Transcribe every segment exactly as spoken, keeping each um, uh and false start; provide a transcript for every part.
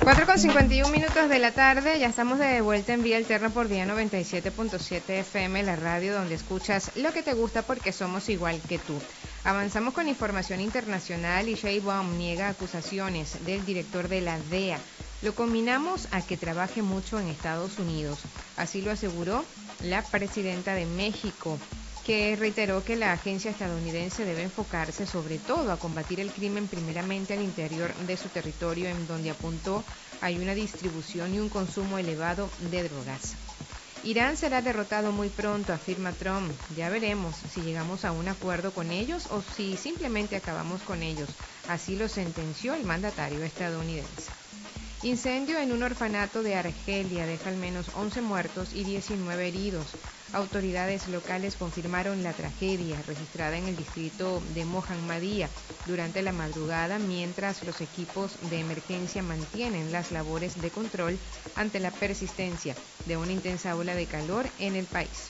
cuatro con cincuenta y uno minutos de la tarde, ya estamos de vuelta en Vía Alterna por Día noventa y siete punto siete F M, la radio donde escuchas lo que te gusta porque somos igual que tú. Avanzamos con información internacional y Sheinbaum niega acusaciones del director de la D E A. Lo combinamos a que trabaje mucho en Estados Unidos. Así lo aseguró la presidenta de México, que reiteró que la agencia estadounidense debe enfocarse sobre todo a combatir el crimen primeramente al interior de su territorio, en donde apuntó hay una distribución y un consumo elevado de drogas. Irán será derrotado muy pronto, afirma Trump. Ya veremos si llegamos a un acuerdo con ellos o si simplemente acabamos con ellos. Así lo sentenció el mandatario estadounidense. Incendio en un orfanato de Argelia deja al menos once muertos y diecinueve heridos. Autoridades locales confirmaron la tragedia registrada en el distrito de Mohammadía durante la madrugada, mientras los equipos de emergencia mantienen las labores de control ante la persistencia de una intensa ola de calor en el país.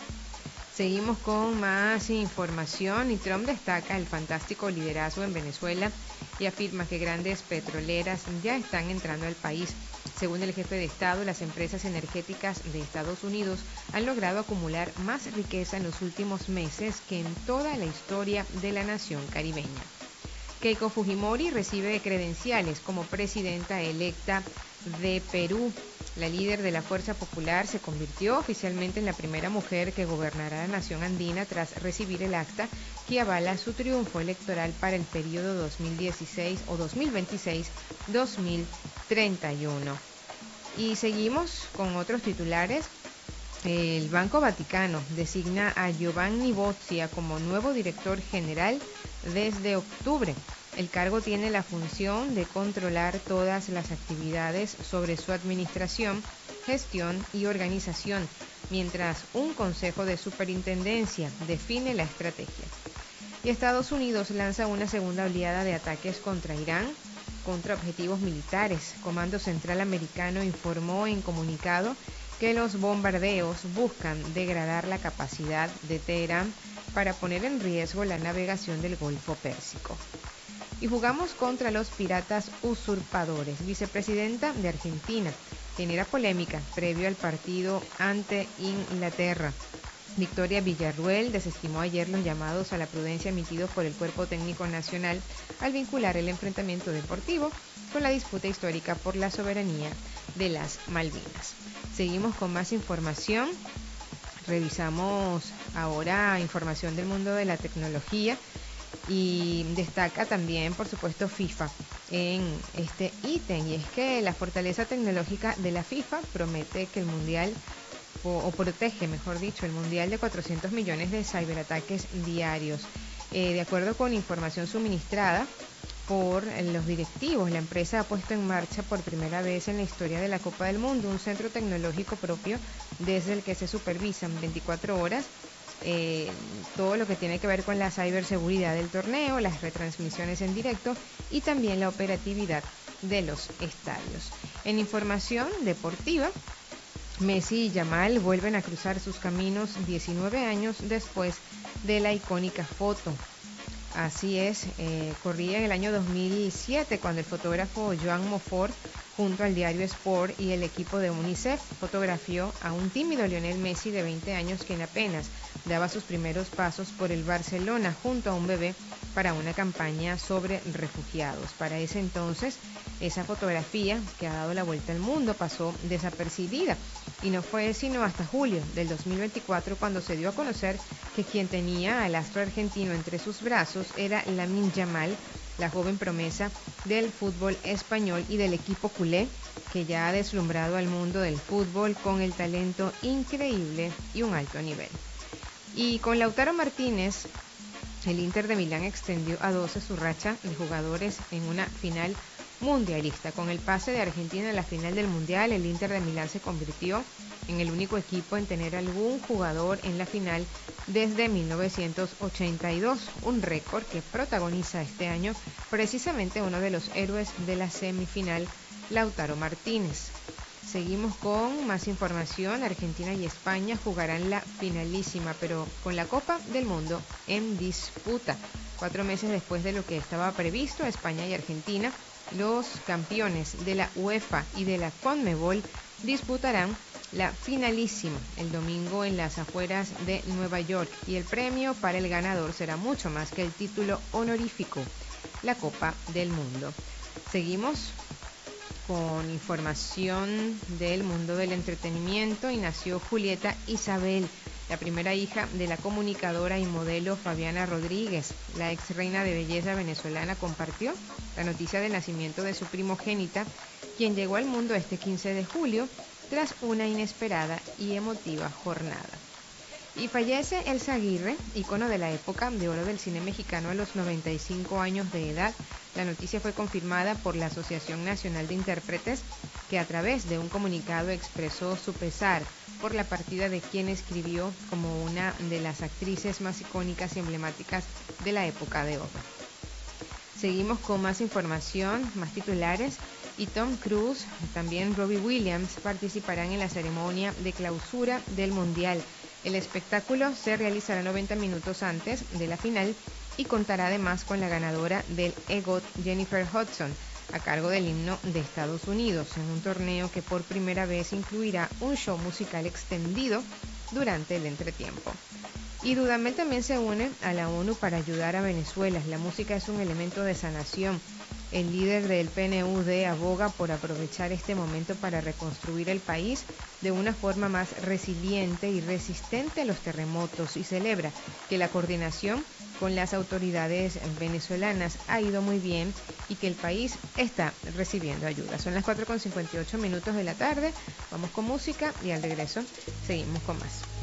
Seguimos con más información y Trump destaca el fantástico liderazgo en Venezuela y afirma que grandes petroleras ya están entrando al país. Según el jefe de Estado, las empresas energéticas de Estados Unidos han logrado acumular más riqueza en los últimos meses que en toda la historia de la nación caribeña. Keiko Fujimori recibe credenciales como presidenta electa de Perú. La líder de la Fuerza Popular se convirtió oficialmente en la primera mujer que gobernará la nación andina tras recibir el acta que avala su triunfo electoral para el periodo dos mil dieciséis o dos mil veintiséis a dos mil treinta y uno. Y seguimos con otros titulares. El Banco Vaticano designa a Giovanni Bozia como nuevo director general desde octubre. El cargo tiene la función de controlar todas las actividades sobre su administración, gestión y organización, mientras un consejo de superintendencia define la estrategia. Y Estados Unidos lanza una segunda oleada de ataques contra Irán, contra objetivos militares. Comando Central Americano informó en comunicado que los bombardeos buscan degradar la capacidad de Teherán para poner en riesgo la navegación del Golfo Pérsico. Y jugamos contra los piratas usurpadores. Vicepresidenta de Argentina genera polémica previo al partido ante Inglaterra. Victoria Villarruel desestimó ayer los llamados a la prudencia emitidos por el Cuerpo Técnico Nacional al vincular el enfrentamiento deportivo con la disputa histórica por la soberanía de las Malvinas. Seguimos con más información. Revisamos ahora información del mundo de la tecnología. Y destaca también, por supuesto, FIFA en este ítem, y es que la fortaleza tecnológica de la FIFA promete que el mundial, o, o protege, mejor dicho, el mundial de cuatrocientos millones de ciberataques diarios. Eh, de acuerdo con información suministrada por los directivos, la empresa ha puesto en marcha por primera vez en la historia de la Copa del Mundo un centro tecnológico propio desde el que se supervisan veinticuatro horas Eh, todo lo que tiene que ver con la ciberseguridad del torneo, las retransmisiones en directo y también la operatividad de los estadios. En información deportiva, Messi y Yamal vuelven a cruzar sus caminos diecinueve años después de la icónica foto. Así es, eh, corría en el año dos mil siete cuando el fotógrafo Joan Mofor, junto al diario Sport y el equipo de UNICEF, fotografió a un tímido Lionel Messi de veinte años quien apenas daba sus primeros pasos por el Barcelona junto a un bebé para una campaña sobre refugiados. Para ese entonces, esa fotografía que ha dado la vuelta al mundo pasó desapercibida y no fue sino hasta julio del dos mil veinticuatro cuando se dio a conocer que quien tenía al astro argentino entre sus brazos era Lamine Yamal, la joven promesa del fútbol español y del equipo culé, que ya ha deslumbrado al mundo del fútbol con el talento increíble y un alto nivel. Y con Lautaro Martínez, el Inter de Milán extendió a doce su racha de jugadores en una final mundialista. Con el pase de Argentina a la final del Mundial, el Inter de Milán se convirtió en el único equipo en tener algún jugador en la final desde mil novecientos ochenta y dos, un récord que protagoniza este año precisamente uno de los héroes de la semifinal, Lautaro Martínez. Seguimos con más información. Argentina y España jugarán la finalísima, pero con la Copa del Mundo en disputa. Cuatro meses después de lo que estaba previsto, España y Argentina Los campeones de la UEFA y de la CONMEBOL disputarán la finalísima el domingo en las afueras de Nueva York, y el premio para el ganador será mucho más que el título honorífico, la Copa del Mundo. Seguimos con información del mundo del entretenimiento y nació Julieta Isabel, la primera hija de la comunicadora y modelo Fabiana Rodríguez. La ex reina de belleza venezolana compartió la noticia del nacimiento de su primogénita, quien llegó al mundo este quince de julio tras una inesperada y emotiva jornada. Y fallece Elsa Aguirre, ícono de la época de oro del cine mexicano a los noventa y cinco años de edad. La noticia fue confirmada por la Asociación Nacional de Intérpretes, que a través de un comunicado expresó su pesar por la partida de quien escribió como una de las actrices más icónicas y emblemáticas de la época de oro. Seguimos con más información, más titulares, y Tom Cruise, también Robbie Williams, participarán en la ceremonia de clausura del Mundial. El espectáculo se realizará noventa minutos antes de la final y contará además con la ganadora del EGOT, Jennifer Hudson, a cargo del himno de Estados Unidos, en un torneo que por primera vez incluirá un show musical extendido durante el entretiempo. Y Dudamel también se une a la ONU para ayudar a Venezuela. La música es un elemento de sanación. El líder del P N U D aboga por aprovechar este momento para reconstruir el país de una forma más resiliente y resistente a los terremotos, y celebra que la coordinación con las autoridades venezolanas ha ido muy bien y que el país está recibiendo ayuda. Son las cuatro con cincuenta y ocho minutos de la tarde. Vamos con música y al regreso seguimos con más.